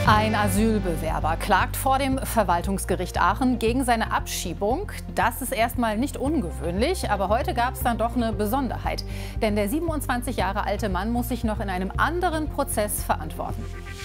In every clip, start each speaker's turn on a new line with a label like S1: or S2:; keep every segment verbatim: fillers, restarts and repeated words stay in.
S1: Ein Asylbewerber klagt vor dem Verwaltungsgericht Aachen gegen seine Abschiebung. Das ist erstmal nicht ungewöhnlich, aber heute gab es dann doch eine Besonderheit. Denn der siebenundzwanzig Jahre alte Mann muss sich noch in einem anderen Prozess verantworten.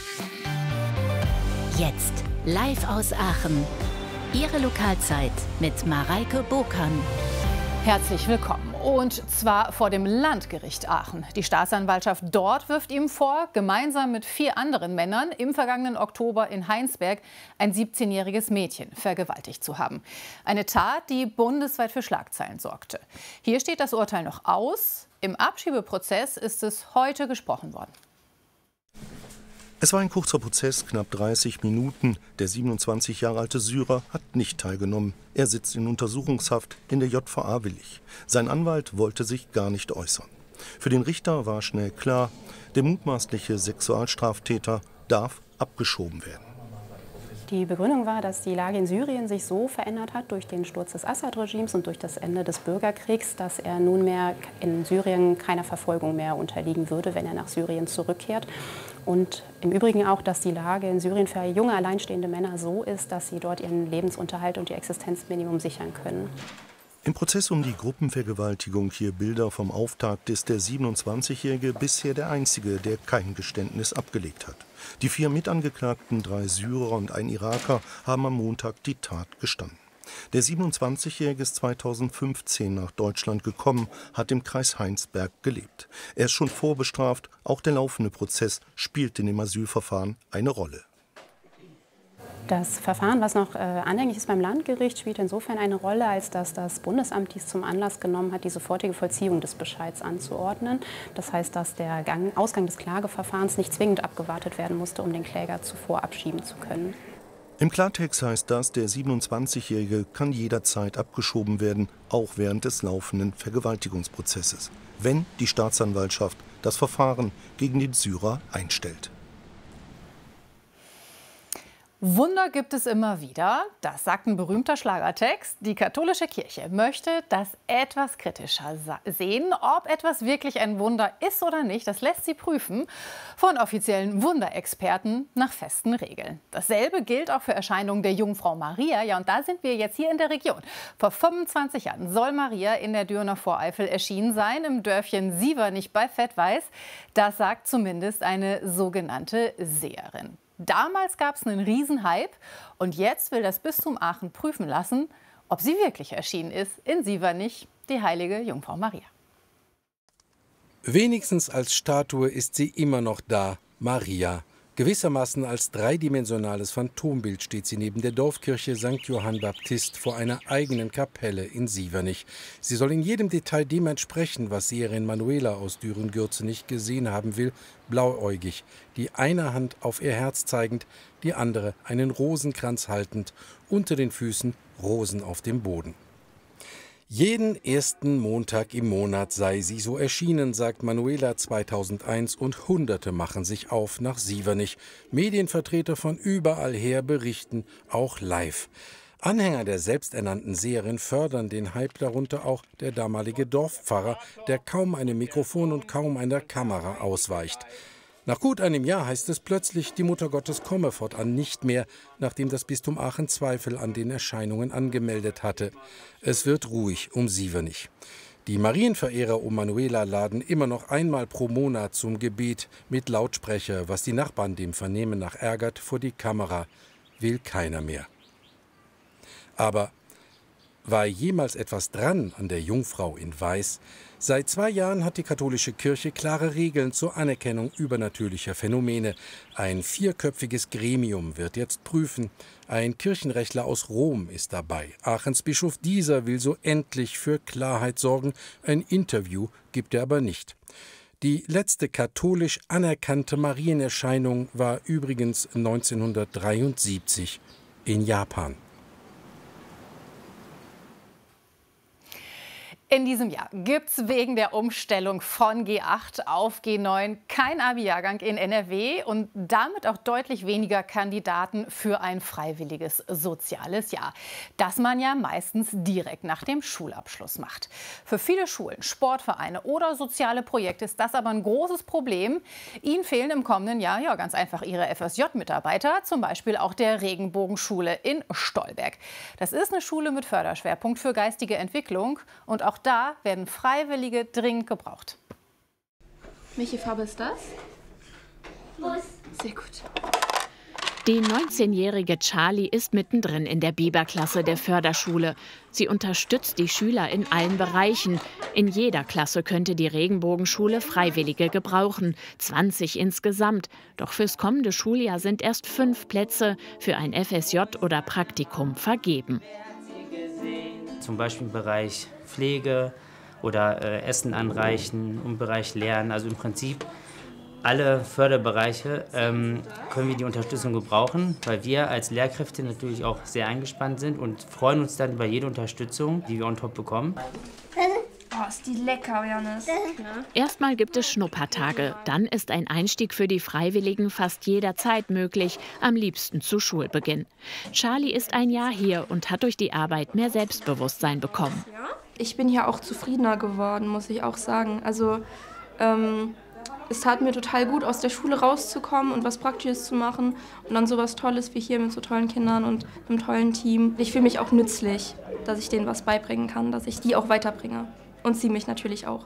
S2: Jetzt live aus Aachen. Ihre Lokalzeit mit Mareike Bokan.
S1: Herzlich willkommen. Und zwar vor dem Landgericht Aachen. Die Staatsanwaltschaft dort wirft ihm vor, gemeinsam mit vier anderen Männern im vergangenen Oktober in Heinsberg ein siebzehnjähriges Mädchen vergewaltigt zu haben. Eine Tat, die bundesweit für Schlagzeilen sorgte. Hier steht das Urteil noch aus. Im Abschiebeprozess ist es heute gesprochen worden.
S3: Es war ein kurzer Prozess, knapp dreißig Minuten. Der siebenundzwanzig Jahre alte Syrer hat nicht teilgenommen. Er sitzt in Untersuchungshaft in der J V A Willich. Sein Anwalt wollte sich gar nicht äußern. Für den Richter war schnell klar, der mutmaßliche Sexualstraftäter darf abgeschoben werden.
S4: Die Begründung war, dass die Lage in Syrien sich so verändert hat durch den Sturz des Assad-Regimes und durch das Ende des Bürgerkriegs, dass er nunmehr in Syrien keiner Verfolgung mehr unterliegen würde, wenn er nach Syrien zurückkehrt. Und im Übrigen auch, dass die Lage in Syrien für junge alleinstehende Männer so ist, dass sie dort ihren Lebensunterhalt und ihr Existenzminimum sichern können.
S3: Im Prozess um die Gruppenvergewaltigung, hier Bilder vom Auftakt, ist der siebenundzwanzigjährige bisher der Einzige, der kein Geständnis abgelegt hat. Die vier Mitangeklagten, drei Syrer und ein Iraker, haben am Montag die Tat gestanden. Der siebenundzwanzigjährige ist zweitausendfünfzehn nach Deutschland gekommen, hat im Kreis Heinsberg gelebt. Er ist schon vorbestraft, auch der laufende Prozess spielt in dem Asylverfahren eine Rolle.
S4: Das Verfahren, was noch äh, anhängig ist beim Landgericht, spielt insofern eine Rolle, als dass das Bundesamt dies zum Anlass genommen hat, die sofortige Vollziehung des Bescheids anzuordnen. Das heißt, dass der Gang, Ausgang des Klageverfahrens nicht zwingend abgewartet werden musste, um den Kläger zuvor abschieben zu können.
S3: Im Klartext heißt das, der siebenundzwanzigjährige kann jederzeit abgeschoben werden, auch während des laufenden Vergewaltigungsprozesses, wenn die Staatsanwaltschaft das Verfahren gegen den Syrer einstellt.
S1: Wunder gibt es immer wieder, das sagt ein berühmter Schlagertext. Die katholische Kirche möchte das etwas kritischer sehen. Ob etwas wirklich ein Wunder ist oder nicht, das lässt sie prüfen von offiziellen Wunderexperten nach festen Regeln. Dasselbe gilt auch für Erscheinungen der Jungfrau Maria. Ja, und da sind wir jetzt hier in der Region. Vor fünfundzwanzig Jahren soll Maria in der Dürner Voreifel erschienen sein, im Dörfchen Sievernich bei Vettweiß. Das sagt zumindest eine sogenannte Seherin. Damals gab es einen Riesenhype und jetzt will das Bistum Aachen prüfen lassen, ob sie wirklich erschienen ist in Sievernich, die heilige Jungfrau Maria.
S5: Wenigstens als Statue ist sie immer noch da, Maria. Gewissermaßen als dreidimensionales Phantombild steht sie neben der Dorfkirche Sankt Johann Baptist vor einer eigenen Kapelle in Sievernich. Sie soll in jedem Detail dem entsprechen, was Seherin Manuela aus Düren-Gürzenich gesehen haben will, blauäugig, die eine Hand auf ihr Herz zeigend, die andere einen Rosenkranz haltend, unter den Füßen Rosen auf dem Boden. Jeden ersten Montag im Monat sei sie so erschienen, sagt Manuela zweitausendeins, und Hunderte machen sich auf nach Sievernich. Medienvertreter von überall her berichten, auch live. Anhänger der selbsternannten Seherin fördern den Hype, darunter auch der damalige Dorfpfarrer, der kaum einem Mikrofon und kaum einer Kamera ausweicht. Nach gut einem Jahr heißt es plötzlich, die Mutter Gottes komme fortan nicht mehr, nachdem das Bistum Aachen Zweifel an den Erscheinungen angemeldet hatte. Es wird ruhig um Sievernich. Die Marienverehrer um Manuela laden immer noch einmal pro Monat zum Gebet mit Lautsprecher, was die Nachbarn dem Vernehmen nach ärgert, vor die Kamera. Will keiner mehr. Aber war jemals etwas dran an der Jungfrau in Weiß? Seit zwei Jahren hat die katholische Kirche klare Regeln zur Anerkennung übernatürlicher Phänomene. Ein vierköpfiges Gremium wird jetzt prüfen. Ein Kirchenrechtler aus Rom ist dabei. Aachens Bischof Dieser will so endlich für Klarheit sorgen. Ein Interview gibt er aber nicht. Die letzte katholisch anerkannte Marienerscheinung war übrigens neunzehnhundertdreiundsiebzig in Japan.
S1: In diesem Jahr gibt es wegen der Umstellung von G acht auf G neun kein Abi-Jahrgang in N R W und damit auch deutlich weniger Kandidaten für ein freiwilliges soziales Jahr, das man ja meistens direkt nach dem Schulabschluss macht. Für viele Schulen, Sportvereine oder soziale Projekte ist das aber ein großes Problem. Ihnen fehlen im kommenden Jahr ja ganz einfach ihre F S J-Mitarbeiter, zum Beispiel auch der Regenbogenschule in Stolberg. Das ist eine Schule mit Förderschwerpunkt für geistige Entwicklung und auch da werden Freiwillige dringend gebraucht.
S6: Welche Farbe ist das?
S7: Bus.
S6: Sehr gut.
S2: Die neunzehnjährige Charlie ist mittendrin in der Biberklasse der Förderschule. Sie unterstützt die Schüler in allen Bereichen. In jeder Klasse könnte die Regenbogenschule Freiwillige gebrauchen, zwanzig insgesamt. Doch fürs kommende Schuljahr sind erst fünf Plätze für ein F S J oder Praktikum vergeben.
S8: Zum Beispiel im Bereich Pflege oder äh, Essen anreichen, im Bereich Lernen. Also im Prinzip alle Förderbereiche ähm, können wir die Unterstützung gebrauchen, weil wir als Lehrkräfte natürlich auch sehr eingespannt sind und freuen uns dann über jede Unterstützung, die wir on top bekommen.
S6: Oh, ist die lecker, Janis.
S2: Erstmal gibt es Schnuppertage. Dann ist ein Einstieg für die Freiwilligen fast jederzeit möglich, am liebsten zu Schulbeginn. Charlie ist ein Jahr hier und hat durch die Arbeit mehr Selbstbewusstsein bekommen.
S6: Ich bin hier auch zufriedener geworden, muss ich auch sagen. Also ähm, es tat mir total gut, aus der Schule rauszukommen und was Praktisches zu machen und dann sowas Tolles wie hier mit so tollen Kindern und einem tollen Team. Ich fühle mich auch nützlich, dass ich denen was beibringen kann, dass ich die auch weiterbringe. Und sie mich natürlich auch.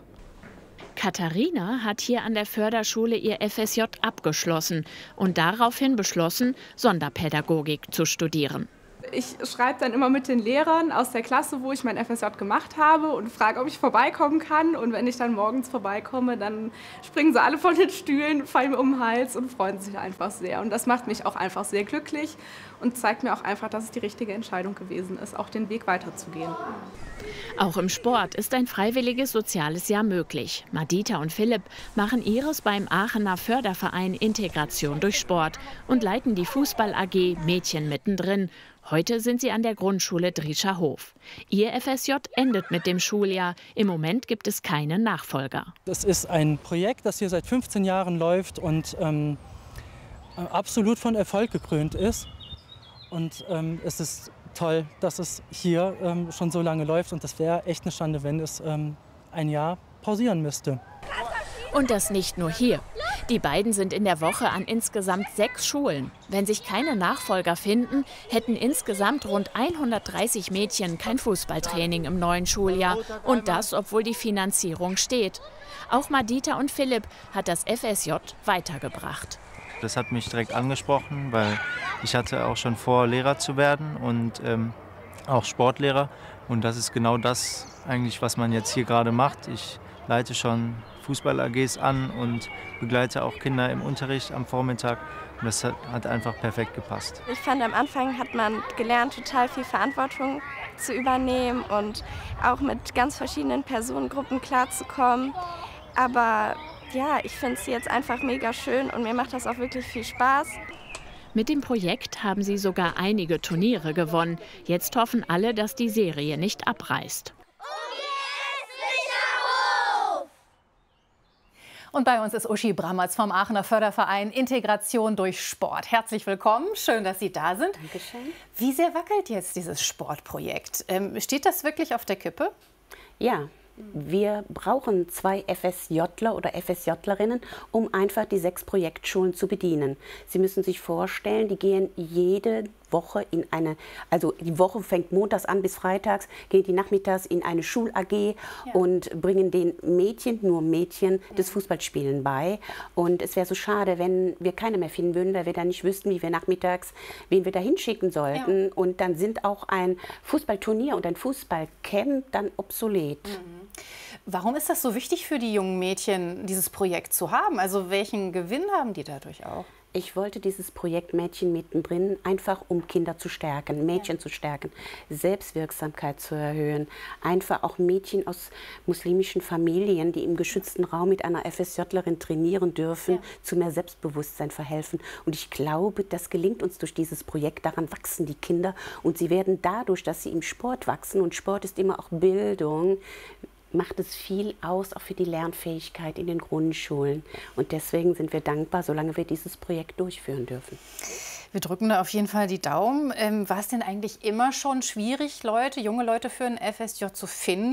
S2: Katharina hat hier an der Förderschule ihr F S J abgeschlossen und daraufhin beschlossen, Sonderpädagogik zu studieren.
S9: Ich schreibe dann immer mit den Lehrern aus der Klasse, wo ich mein F S J gemacht habe und frage, ob ich vorbeikommen kann. Und wenn ich dann morgens vorbeikomme, dann springen sie alle von den Stühlen, fallen mir um den Hals und freuen sich einfach sehr. Und das macht mich auch einfach sehr glücklich und zeigt mir auch einfach, dass es die richtige Entscheidung gewesen ist, auch den Weg weiterzugehen.
S2: Auch im Sport ist ein freiwilliges soziales Jahr möglich. Madita und Philipp machen ihres beim Aachener Förderverein Integration durch Sport und leiten die Fußball-A G Mädchen mittendrin. Heute sind sie an der Grundschule Driescherhof. Ihr F S J endet mit dem Schuljahr. Im Moment gibt es keine Nachfolger.
S10: Das ist ein Projekt, das hier seit fünfzehn Jahren läuft und ähm, absolut von Erfolg gekrönt ist. Und ähm, es ist toll, dass es hier ähm, schon so lange läuft. Und das wäre echt eine Schande, wenn es ähm, ein Jahr pausieren müsste.
S2: Und das nicht nur hier. Die beiden sind in der Woche an insgesamt sechs Schulen. Wenn sich keine Nachfolger finden, hätten insgesamt rund hundertdreißig Mädchen kein Fußballtraining im neuen Schuljahr. Und das, obwohl die Finanzierung steht. Auch Madita und Philipp hat das F S J weitergebracht.
S11: Das hat mich direkt angesprochen, weil ich hatte auch schon vor, Lehrer zu werden und ähm, auch Sportlehrer. Und das ist genau das eigentlich, was man jetzt hier gerade macht. Ich leite schon Fußball-A Gs an und begleite auch Kinder im Unterricht am Vormittag. Und das hat, hat einfach perfekt gepasst.
S12: Ich fand, am Anfang hat man gelernt, total viel Verantwortung zu übernehmen und auch mit ganz verschiedenen Personengruppen klarzukommen. Aber ja, ich finde es jetzt einfach mega schön und mir macht das auch wirklich viel Spaß.
S2: Mit dem Projekt haben sie sogar einige Turniere gewonnen. Jetzt hoffen alle, dass die Serie nicht abreißt.
S1: Und bei uns ist Uschi Brammertz vom Aachener Förderverein Integration durch Sport. Herzlich willkommen, schön, dass Sie da sind.
S4: Dankeschön.
S1: Wie sehr wackelt jetzt dieses Sportprojekt? Ähm, steht das wirklich auf der Kippe?
S4: Ja. Wir brauchen zwei F S Jler oder F S Jlerinnen, um einfach die sechs Projektschulen zu bedienen. Sie müssen sich vorstellen, die gehen jede Woche in eine, also die Woche fängt montags an bis freitags, gehen die nachmittags in eine Schul-A G ja. und bringen den Mädchen, nur Mädchen, das Fußballspielen bei. Und es wäre so schade, wenn wir keine mehr finden würden, weil wir dann nicht wüssten, wie wir nachmittags, wen wir da hinschicken sollten. Ja. Und dann sind auch ein Fußballturnier und ein Fußballcamp dann obsolet.
S1: Mhm. Warum ist das so wichtig für die jungen Mädchen, dieses Projekt zu haben? Also welchen Gewinn haben die dadurch auch?
S4: Ich wollte dieses Projekt Mädchen mittendrin einfach, um Kinder zu stärken, Mädchen ja. zu stärken, Selbstwirksamkeit zu erhöhen. Einfach auch Mädchen aus muslimischen Familien, die im geschützten Raum mit einer F S Jlerin trainieren dürfen, ja. zu mehr Selbstbewusstsein verhelfen. Und ich glaube, das gelingt uns durch dieses Projekt. Daran wachsen die Kinder und sie werden dadurch, dass sie im Sport wachsen, und Sport ist immer auch Bildung,
S13: macht es viel aus, auch für die Lernfähigkeit in den Grundschulen. Und deswegen sind wir dankbar, solange wir dieses Projekt durchführen dürfen.
S1: Wir drücken da auf jeden Fall die Daumen. Ähm, war es denn eigentlich immer schon schwierig, Leute, junge Leute für ein F S J zu finden?